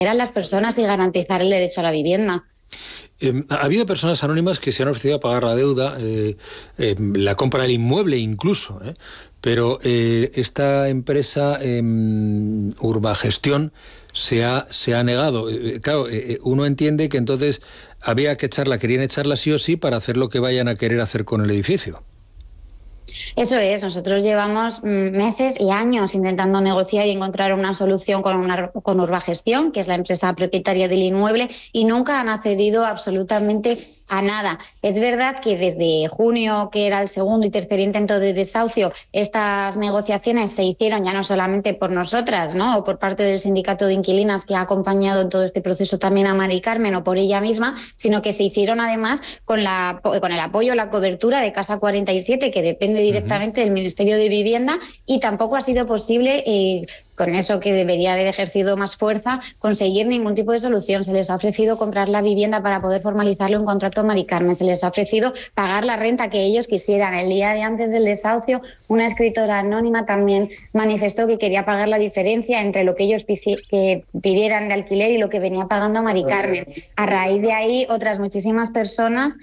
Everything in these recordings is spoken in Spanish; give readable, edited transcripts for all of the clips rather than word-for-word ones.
a las personas y garantizar el derecho a la vivienda. Ha habido personas anónimas que se han ofrecido a pagar la deuda, la compra del inmueble incluso, pero esta empresa Urbagestión se ha negado. Claro, uno entiende que entonces querían echarla sí o sí para hacer lo que vayan a querer hacer con el edificio. Eso es, nosotros llevamos meses y años intentando negociar y encontrar una solución con Urbagestión, que es la empresa propietaria del inmueble, y nunca han accedido absolutamente a nada. Es verdad que desde junio, que era el segundo y tercer intento de desahucio, estas negociaciones se hicieron ya no solamente por nosotras, ¿no?, o por parte del sindicato de inquilinas que ha acompañado en todo este proceso también a Mari Carmen, o por ella misma, sino que se hicieron además con el apoyo, la cobertura de Casa 47, que depende directamente del Ministerio de Vivienda, y tampoco ha sido posible, con eso que debería haber ejercido más fuerza, conseguir ningún tipo de solución. Se les ha ofrecido comprar la vivienda para poder formalizarlo en contrato a Mari Carmen. Se les ha ofrecido pagar la renta que ellos quisieran. El día de antes del desahucio, una escritora anónima también manifestó que quería pagar la diferencia entre lo que ellos pidieran de alquiler y lo que venía pagando Mari Carmen. A raíz de ahí, otras muchísimas personas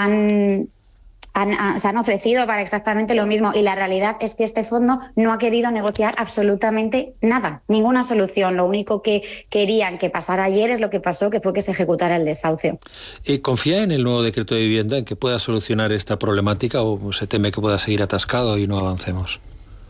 se han ofrecido para exactamente lo mismo, y la realidad es que este fondo no ha querido negociar absolutamente nada, ninguna solución. Lo único que querían que pasara ayer es lo que pasó, que fue que se ejecutara el desahucio. ¿Confía en el nuevo decreto de vivienda, en que pueda solucionar esta problemática, o se teme que pueda seguir atascado y no avancemos?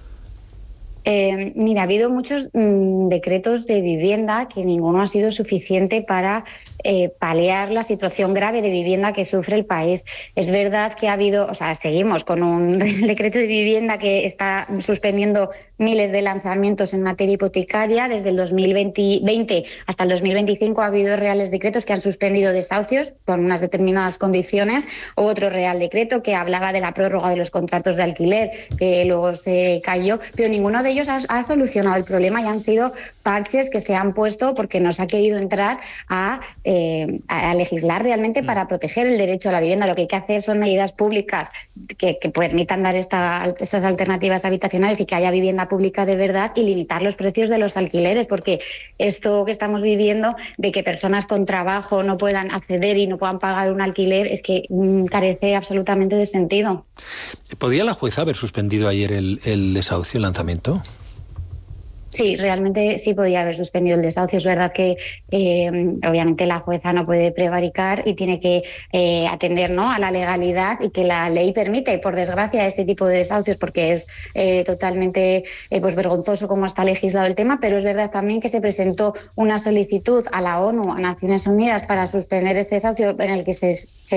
Mira, ha habido muchos decretos de vivienda que ninguno ha sido suficiente para paliar la situación grave de vivienda que sufre el país. Es verdad que seguimos con un decreto de vivienda que está suspendiendo miles de lanzamientos en materia hipotecaria. Desde el 2020 hasta el 2025 ha habido reales decretos que han suspendido desahucios con unas determinadas condiciones, o otro real decreto que hablaba de la prórroga de los contratos de alquiler, que luego se cayó, pero ninguno de ellos ha solucionado el problema, y han sido parches que se han puesto porque no se ha querido entrar a legislar realmente para proteger el derecho a la vivienda. Lo que hay que hacer son medidas públicas que permitan dar estas alternativas habitacionales y que haya vivienda pública de verdad, y limitar los precios de los alquileres, porque esto que estamos viviendo de que personas con trabajo no puedan acceder y no puedan pagar un alquiler es que carece absolutamente de sentido. ¿Podría la jueza haber suspendido ayer el desahucio, el lanzamiento? Sí, realmente sí podía haber suspendido el desahucio. Es verdad que obviamente la jueza no puede prevaricar y tiene que atender, ¿no?, a la legalidad, y que la ley permite, por desgracia, este tipo de desahucios, porque es totalmente vergonzoso cómo está legislado el tema. Pero es verdad también que se presentó una solicitud a la ONU, a Naciones Unidas, para suspender este desahucio, en el que se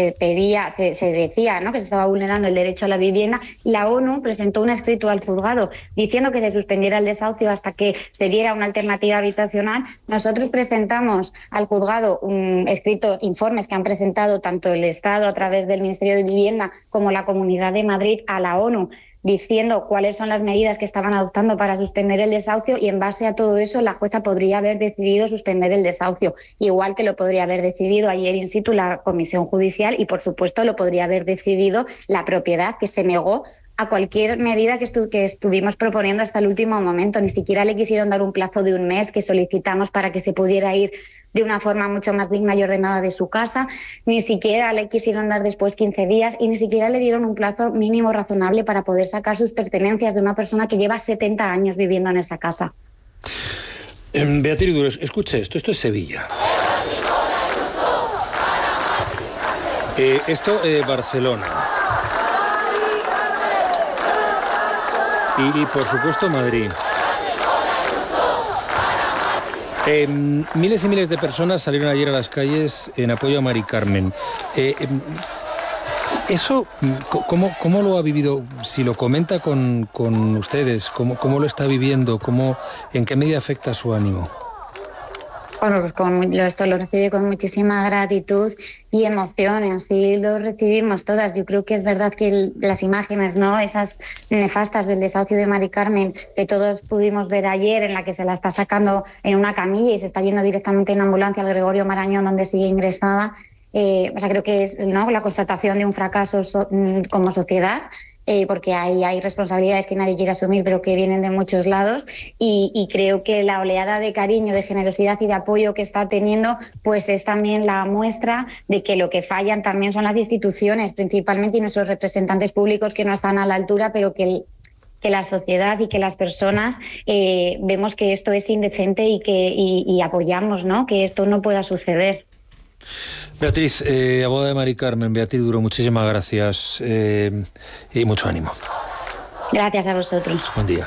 decía, ¿no?, que se estaba vulnerando el derecho a la vivienda. La ONU presentó un escrito al juzgado diciendo que se suspendiera el desahucio hasta que se diera una alternativa habitacional. Nosotros presentamos al juzgado informes que han presentado tanto el Estado a través del Ministerio de Vivienda como la Comunidad de Madrid a la ONU, diciendo cuáles son las medidas que estaban adoptando para suspender el desahucio, y en base a todo eso la jueza podría haber decidido suspender el desahucio, igual que lo podría haber decidido ayer in situ la Comisión Judicial, y por supuesto lo podría haber decidido la propiedad, que se negó a cualquier medida que estuvimos proponiendo hasta el último momento. Ni siquiera le quisieron dar un plazo de un mes que solicitamos para que se pudiera ir de una forma mucho más digna y ordenada de su casa. Ni siquiera le quisieron dar después 15 días, y ni siquiera le dieron un plazo mínimo razonable para poder sacar sus pertenencias de una persona que lleva 70 años viviendo en esa casa. Beatriz Duros, escuche esto es Sevilla. Barcelona. Y por supuesto Madrid. Miles y miles de personas salieron ayer a las calles en apoyo a Mari Carmen. Eso, ¿cómo lo ha vivido? Si lo comenta con ustedes, ¿cómo lo está viviendo? ¿En qué medida afecta su ánimo? Bueno, pues esto lo recibí con muchísima gratitud y emoción, y así lo recibimos todas. Yo creo que es verdad que las imágenes, ¿no?, esas nefastas del desahucio de Mari Carmen, que todos pudimos ver ayer, en la que se la está sacando en una camilla y se está yendo directamente en ambulancia al Gregorio Marañón, donde sigue ingresada, creo que es, ¿no?, la constatación de un fracaso como sociedad. porque hay responsabilidades que nadie quiere asumir, pero que vienen de muchos lados, y creo que la oleada de cariño, de generosidad y de apoyo que está teniendo, pues es también la muestra de que lo que fallan también son las instituciones, principalmente, y nuestros representantes públicos que no están a la altura, pero que la sociedad y que las personas vemos que esto es indecente y apoyamos, ¿no?, que esto no pueda suceder. Beatriz, abogada de Mari Carmen, Beatriz Duro, muchísimas gracias y mucho ánimo. Gracias a vosotros. Buen día.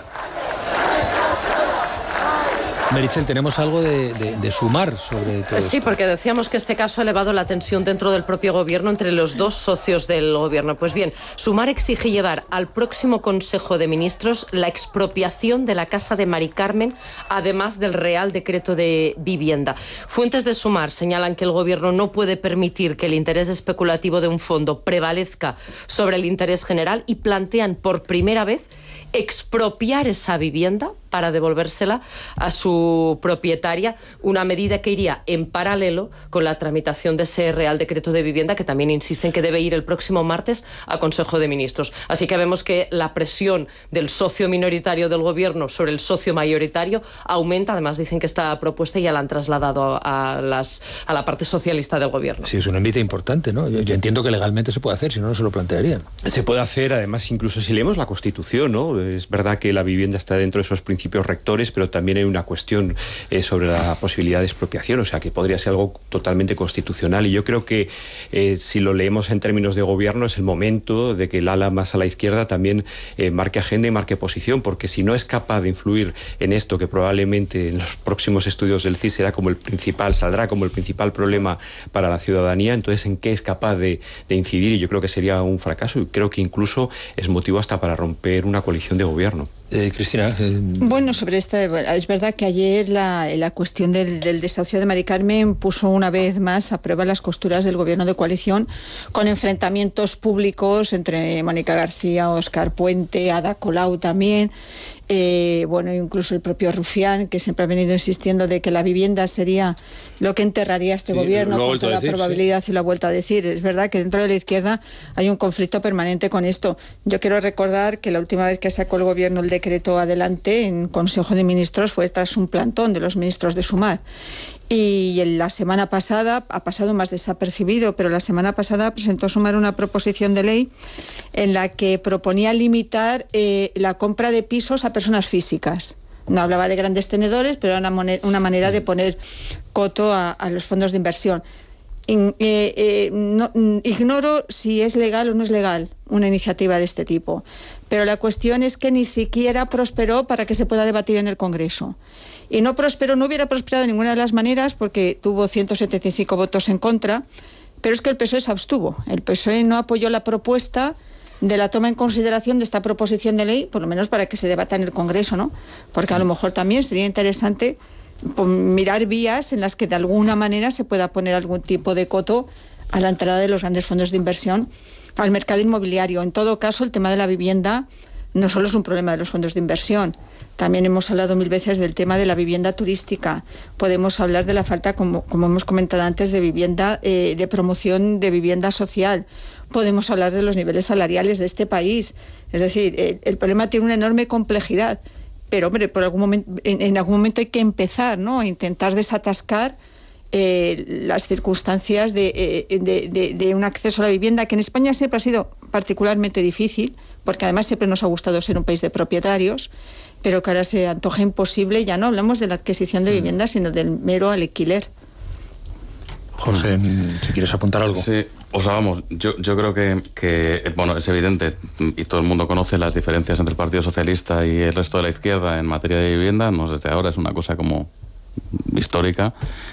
Meritxell, ¿tenemos algo de sumar sobre todo esto? Sí, porque decíamos que este caso ha elevado la tensión dentro del propio gobierno entre los dos socios del gobierno. Pues bien, Sumar exige llevar al próximo Consejo de Ministros la expropiación de la casa de Mari Carmen, además del Real Decreto de Vivienda. Fuentes de Sumar señalan que el gobierno no puede permitir que el interés especulativo de un fondo prevalezca sobre el interés general y plantean por primera vez expropiar esa vivienda para devolvérsela a su propietaria, una medida que iría en paralelo con la tramitación de ese Real Decreto de Vivienda, que también insisten que debe ir el próximo martes a Consejo de Ministros. Así que vemos que la presión del socio minoritario del gobierno sobre el socio mayoritario aumenta. Además, dicen que esta propuesta ya la han trasladado a la parte socialista del gobierno. Sí, es un envite importante, ¿no? Yo entiendo que legalmente se puede hacer, si no, no se lo plantearían. Se puede hacer, además, incluso si leemos la Constitución, ¿no? Es verdad que la vivienda está dentro de esos principios rectores, pero también hay una cuestión sobre la posibilidad de expropiación, o sea que podría ser algo totalmente constitucional, y yo creo que si lo leemos en términos de gobierno es el momento de que el ala más a la izquierda también marque agenda y marque posición, porque si no es capaz de influir en esto, que probablemente en los próximos estudios del CIS saldrá como el principal problema para la ciudadanía, entonces ¿en qué es capaz de incidir? Y yo creo que sería un fracaso, y creo que incluso es motivo hasta para romper una coalición de gobierno. Cristina. Bueno, sobre esta, es verdad que ayer la cuestión del desahucio de Mari Carmen puso una vez más a prueba las costuras del gobierno de coalición, con enfrentamientos públicos entre Mónica García, Óscar Puente, Ada Colau también. Bueno, incluso el propio Rufián, que siempre ha venido insistiendo de que la vivienda sería lo que enterraría este gobierno, con toda la probabilidad, y lo ha vuelto a decir. Es verdad que dentro de la izquierda hay un conflicto permanente con esto. Yo quiero recordar que la última vez que sacó el gobierno el decreto adelante en Consejo de Ministros fue tras un plantón de los ministros de Sumar. Y la semana pasada, ha pasado más desapercibido, pero la semana pasada presentó Sumar una proposición de ley en la que proponía limitar la compra de pisos a personas físicas. No hablaba de grandes tenedores, pero era una manera de poner coto a los fondos de inversión. Ignoro si es legal o no es legal una iniciativa de este tipo, pero la cuestión es que ni siquiera prosperó para que se pueda debatir en el Congreso. Y no hubiera prosperado de ninguna de las maneras, porque tuvo 175 votos en contra, pero es que el PSOE se abstuvo. El PSOE no apoyó la propuesta de la toma en consideración de esta proposición de ley, por lo menos para que se debata en el Congreso, ¿no? Porque a lo mejor también sería interesante mirar vías en las que de alguna manera se pueda poner algún tipo de coto a la entrada de los grandes fondos de inversión al mercado inmobiliario. En todo caso, el tema de la vivienda no solo es un problema de los fondos de inversión. También hemos hablado mil veces del tema de la vivienda turística. Podemos hablar de la falta, como hemos comentado antes, de vivienda, de promoción de vivienda social. Podemos hablar de los niveles salariales de este país. Es decir, el problema tiene una enorme complejidad. Pero, hombre, en algún momento hay que empezar, ¿no?, a intentar desatascar las circunstancias de un acceso a la vivienda, que en España siempre ha sido particularmente difícil, porque además siempre nos ha gustado ser un país de propietarios, pero que ahora se antoja imposible. Ya no hablamos de la adquisición de viviendas, sino del mero alquiler. José, si quieres apuntar algo. Sí, o sea, vamos, yo creo que bueno, es evidente, y todo el mundo conoce las diferencias entre el Partido Socialista y el resto de la izquierda en materia de vivienda, no desde ahora, es una cosa como histórica.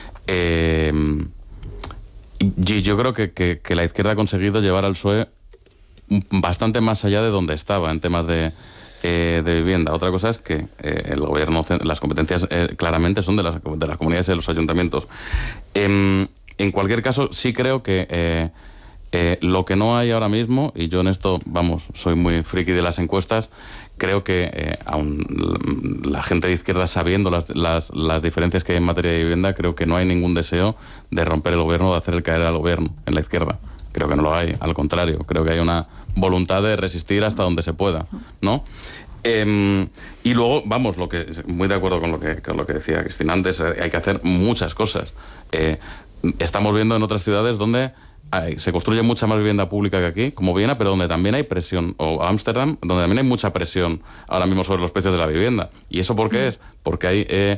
Y yo creo que la izquierda ha conseguido llevar al PSOE bastante más allá de donde estaba en temas de vivienda. Otra cosa es que el gobierno, las competencias claramente son de las comunidades y de los ayuntamientos. En cualquier caso, sí creo que lo que no hay ahora mismo, y yo en esto, vamos, soy muy friki de las encuestas, creo que aun la gente de izquierda, sabiendo las diferencias que hay en materia de vivienda, creo que no hay ningún deseo de romper el gobierno, de hacer el caer al gobierno en la izquierda. Creo que no lo hay, al contrario, creo que hay una voluntad de resistir hasta donde se pueda, ¿no? Y luego, vamos, muy de acuerdo con lo que decía Cristina antes, hay que hacer muchas cosas. Estamos viendo en otras ciudades donde se construye mucha más vivienda pública que aquí, como Viena, pero donde también hay presión, o Ámsterdam, donde también hay mucha presión ahora mismo sobre los precios de la vivienda. ¿Y eso por qué es? Porque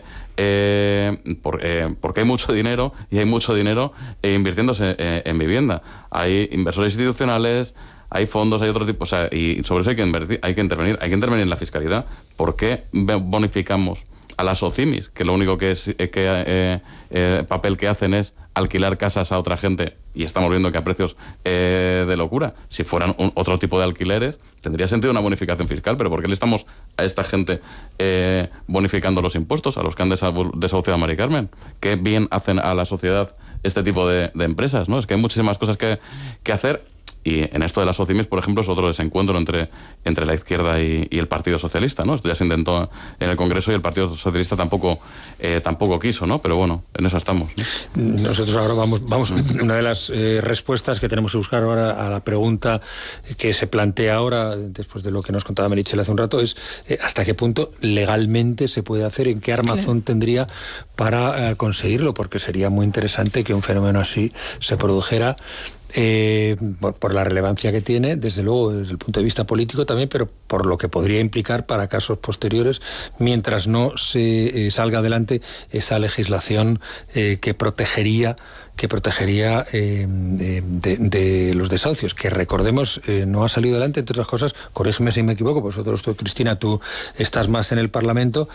hay mucho dinero, y hay mucho dinero invirtiéndose en vivienda. Hay inversores institucionales, hay fondos, hay otro tipo, y sobre eso hay que intervenir en la fiscalidad. ¿Por qué bonificamos a las OCIMIs, que lo único papel que hacen es alquilar casas a otra gente, y estamos viendo que a precios de locura? Si fueran otro tipo de alquileres, tendría sentido una bonificación fiscal, pero ¿por qué le estamos a esta gente bonificando los impuestos, a los que han desahuciado a Mari Carmen? ¿Qué bien hacen a la sociedad este tipo de empresas, ¿no? Es que hay muchísimas cosas que hacer. Y en esto de las OCIMIs, por ejemplo, es otro desencuentro entre la izquierda y el Partido Socialista, ¿no? Esto ya se intentó en el Congreso y el Partido Socialista tampoco quiso, ¿no? Pero bueno, en eso estamos, ¿no? Nosotros ahora vamos una de las respuestas que tenemos que buscar ahora a la pregunta que se plantea ahora, después de lo que nos contaba Meritxell hace un rato, es hasta qué punto legalmente se puede hacer, en qué armazón tendría para conseguirlo, porque sería muy interesante que un fenómeno así se produjera. Por la relevancia que tiene, desde luego desde el punto de vista político también, pero por lo que podría implicar para casos posteriores, mientras no se salga adelante esa legislación que protegería de los desahucios, que recordemos no ha salido adelante, entre otras cosas, corrígeme si me equivoco, pues Cristina, tú estás más en el Parlamento,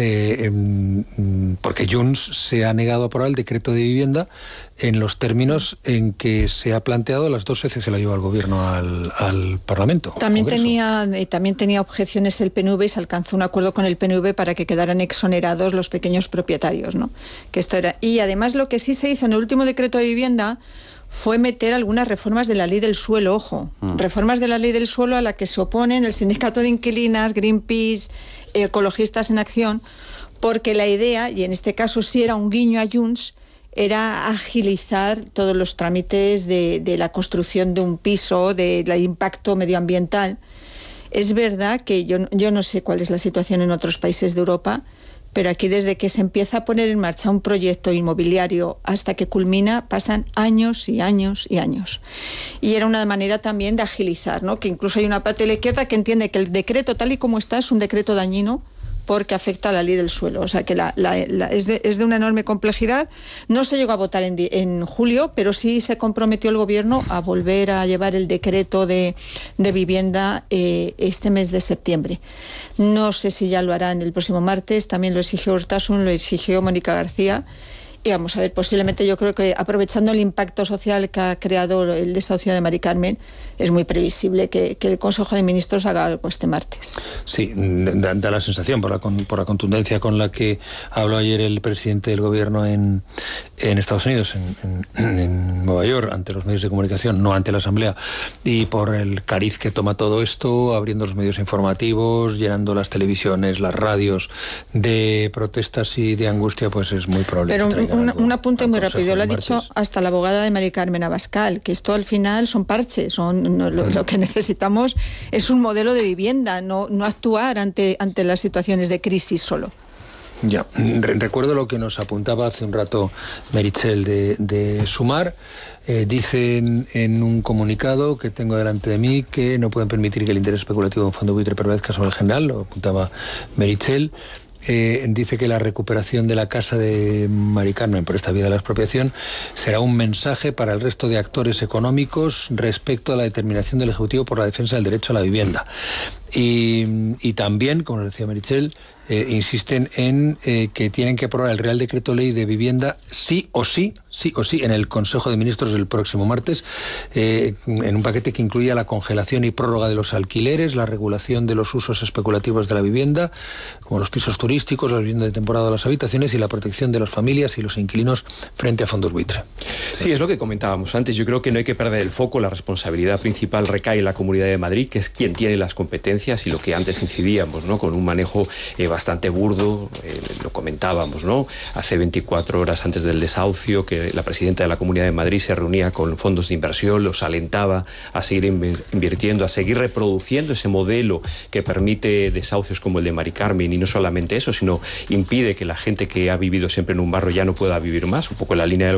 porque Junts se ha negado a aprobar el decreto de vivienda en los términos en que se ha planteado las dos veces que se la llevó al gobierno al Parlamento. También tenía objeciones el PNV y se alcanzó un acuerdo con el PNV para que quedaran exonerados los pequeños propietarios, ¿no? Que esto era. Y además lo que sí se hizo en el último decreto de vivienda fue meter algunas reformas de la ley del suelo, ojo, reformas de la ley del suelo a la que se oponen el Sindicato de Inquilinas, Greenpeace, Ecologistas en Acción, porque la idea, y en este caso sí era un guiño a Junts, era agilizar todos los trámites de la construcción de un piso, del impacto medioambiental. Es verdad que yo no sé cuál es la situación en otros países de Europa, pero aquí desde que se empieza a poner en marcha un proyecto inmobiliario hasta que culmina pasan años y años y años. Y era una manera también de agilizar, ¿no? Que incluso hay una parte de la izquierda que entiende que el decreto tal y como está es un decreto dañino porque afecta a la ley del suelo. O sea que es de una enorme complejidad. No se llegó a votar en julio, pero sí se comprometió el Gobierno a volver a llevar el decreto de vivienda este mes de septiembre. No sé si ya lo harán el próximo martes, también lo exigió Urtasun, lo exigió Mónica García. Y vamos a ver, posiblemente yo creo que aprovechando el impacto social que ha creado el desahucio de Mari Carmen, es muy previsible que el Consejo de Ministros haga algo este martes. Sí, da la sensación, por la contundencia con la que habló ayer el presidente del Gobierno en Estados Unidos, en Nueva York, ante los medios de comunicación, no ante la Asamblea, y por el cariz que toma todo esto, abriendo los medios informativos, llenando las televisiones, las radios de protestas y de angustia, pues es muy probable. Pero un apunte muy rápido, lo ha dicho hasta la abogada de Mari Carmen Abascal, que esto al final son parches, lo que necesitamos es un modelo de vivienda, no actuar ante las situaciones de crisis solo. Ya, recuerdo lo que nos apuntaba hace un rato Meritxell de Sumar. Dicen en un comunicado que tengo delante de mí que no pueden permitir que el interés especulativo de un fondo buitre prevalezca sobre el general, lo apuntaba Meritxell. Dice que la recuperación de la casa de Mari Carmen por esta vía de la expropiación será un mensaje para el resto de actores económicos respecto a la determinación del Ejecutivo por la defensa del derecho a la vivienda. Y también, como decía Meritxell, insisten en que tienen que aprobar el Real Decreto Ley de Vivienda sí o sí en el Consejo de Ministros del próximo martes, en un paquete que incluya la congelación y prórroga de los alquileres, la regulación de los usos especulativos de la vivienda, como los pisos turísticos, la vivienda de temporada o las habitaciones, y la protección de las familias y los inquilinos frente a fondos buitre. Sí, es lo que comentábamos antes. Yo creo que no hay que perder el foco. La responsabilidad principal recae en la Comunidad de Madrid, que es quien tiene las competencias competencias y lo que antes incidíamos, ¿no? Con un manejo bastante burdo, lo comentábamos, ¿no? Hace 24 horas antes del desahucio, que la presidenta de la Comunidad de Madrid se reunía con fondos de inversión, los alentaba a seguir invirtiendo, a seguir reproduciendo ese modelo que permite desahucios como el de Mari Carmen, y no solamente eso, sino impide que la gente que ha vivido siempre en un barrio ya no pueda vivir más, un poco en la línea de lo